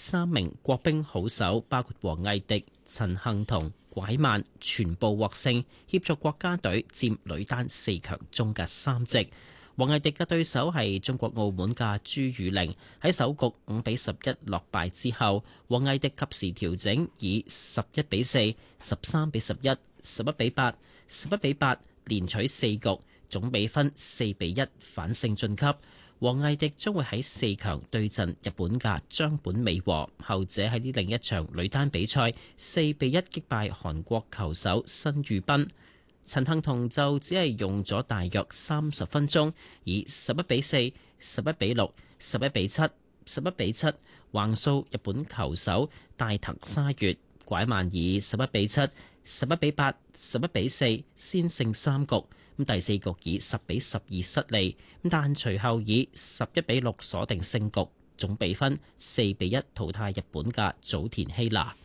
3名國乒好手，包括王藝迪、陳幸同、拐曼，全部獲勝，協助國家隊佔女單4強中嘅3席。王藝迪嘅對手係中國澳門嘅朱雨玲，喺首局5比11落敗之後，王藝迪及時調整，以11比4、13比11、11比8、11比8連取4局，總比分4比1反勝晉級。王藝迪將會喺4強對陣日本嘅張本美和，後者喺呢另一場女單比賽4比1擊敗韓國球手申裕斌。陳幸同就只係用咗大約30分鐘，以11比4、11比6、11比7、11比7橫掃日本球手大藤沙月。拐曼以11比7、11比8、11比4先勝3局，第4局以10比12失利，但隨後以11比6鎖定勝局，總比分4比1淘汰日本嘅早田希娜。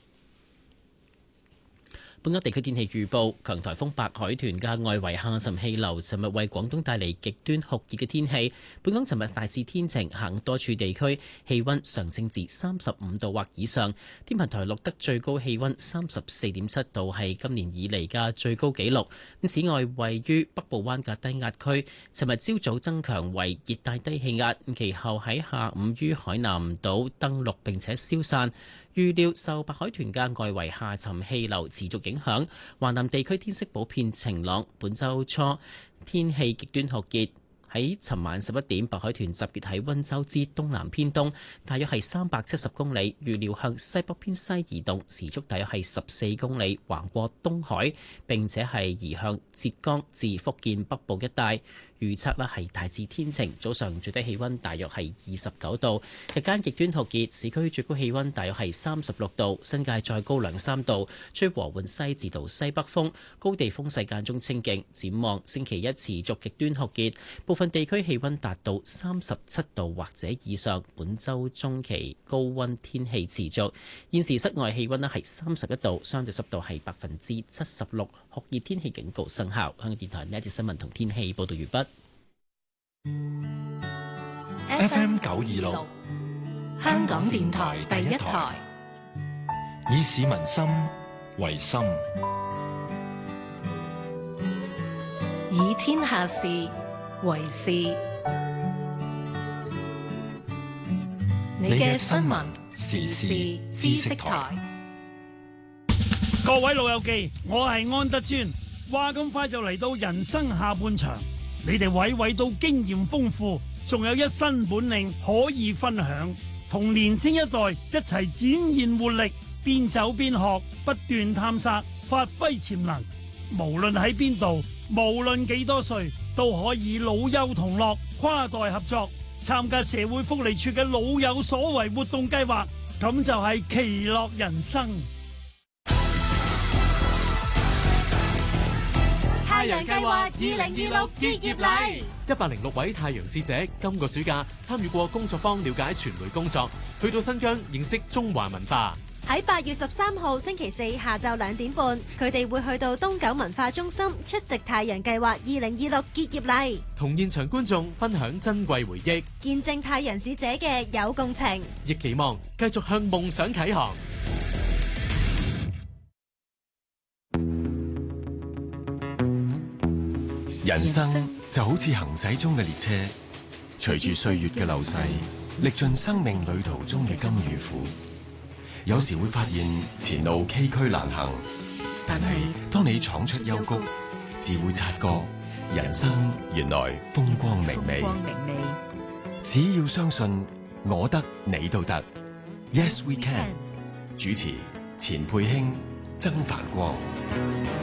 本港地區天氣預報：強颱風白海豚嘅外圍下沉氣流，尋日為廣東帶嚟極端酷熱嘅天氣。本港尋日大致天晴，行多處地區氣溫上升至35度或以上。天文台錄得最高氣溫34.7度，係今年以嚟嘅最高紀錄。此外，位於北部灣嘅低壓區，尋日朝早增強為熱帶低氣壓，其後喺下午於海南島登陸並且消散。預料受白海豚嘅外圍下沉氣流持續影響，華南地區天色普遍晴朗。本週初天氣極端酷熱。喺尋晚11點，白海豚集結喺溫州之東南偏東，大約係370公里，預料向西北偏西移動，時速大約係14公里，橫過東海，並且係移向浙江至福建北部一帶。預測咧係大致天晴，早上最低氣溫大約係29度，日間極端酷熱，市區最高氣溫大約係36度，新界再高2-3度，吹和緩西至到西北風，高地風勢間中清勁。展望星期一持續極端酷熱，部分地區氣溫達到37度或者以上。本週中期高溫天氣持續，現時室外氣溫咧係31度，相對濕度係76%，酷熱天氣警告生效。香港電台呢一節新聞同天氣報道完畢。 FM 926，香港電台第一台，以市民心為心， 以天下事為事。你嘅新聞時事知識台。 各位老友記，我係安德尊。話咁快就嚟到人生下半場，你哋娓娓都經驗豐富，仲有一身本領可以分享，同年輕一代一齊展現活力，邊走邊學，不斷探索，發揮潛能。無論喺邊度，無論幾多歲，都可以老幼同樂，跨代合作，參加社會福利處嘅老有所為活動計劃，咁就係其樂人生。 太陽計劃2026結業禮 ，106位太陽使者今個暑假參與過工作坊了解傳媒工作，去到新疆認識中華文化。 喺8月13號星期四下晝2點半，佢哋會去到東九文化中心出席太陽計劃2026結業禮， 同現場觀眾分享珍貴回憶， 見證太陽使者嘅有共情， 亦期望繼續向夢想啟航。 人生就好似行駛中嘅列車，隨住歲月嘅流逝，歷盡生命旅途中嘅甘與苦。有時會發現前路崎嶇難行，但係當你闖出幽谷，自會察覺人生原來風光明媚。只要相信，我得你都得。Yes we can。主持：錢佩卿、曾繁光。